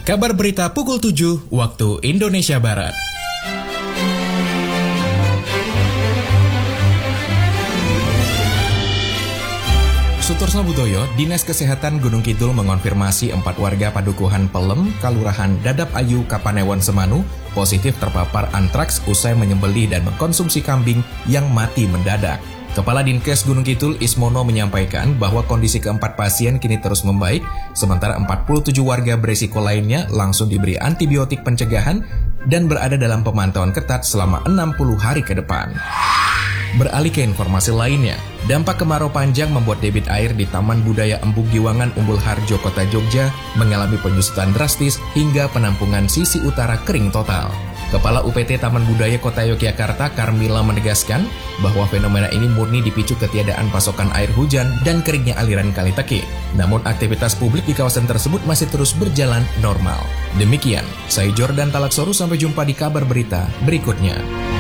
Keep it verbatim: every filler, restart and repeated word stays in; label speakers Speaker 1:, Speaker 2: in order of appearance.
Speaker 1: Kabar berita pukul tujuh waktu Indonesia Barat. Sutorsno Budoyo, Dinas Kesehatan Gunung Kidul mengonfirmasi empat warga Padukuhan Pelem, Kalurahan Dadap Ayu, Kapanewon Semanu, positif terpapar antraks usai menyembelih dan mengkonsumsi kambing yang mati mendadak. Kepala Dinkes Gunung Kidul Ismono menyampaikan bahwa kondisi keempat pasien kini terus membaik, sementara empat puluh tujuh warga berisiko lainnya langsung diberi antibiotik pencegahan dan berada dalam pemantauan ketat selama enam puluh hari ke depan. Beralih ke informasi lainnya, dampak kemarau panjang membuat debit air di Taman Budaya Embung Giwangan Umbul Harjo, Kota Jogja mengalami penyusutan drastis hingga penampungan sisi utara kering total. Kepala U P T Taman Budaya Kota Yogyakarta Karmila menegaskan bahwa fenomena ini murni dipicu ketiadaan pasokan air hujan dan keringnya aliran Kali Teke. Namun aktivitas publik di kawasan tersebut masih terus berjalan normal. Demikian, saya Jordan Talaksoru, sampai jumpa di kabar berita berikutnya.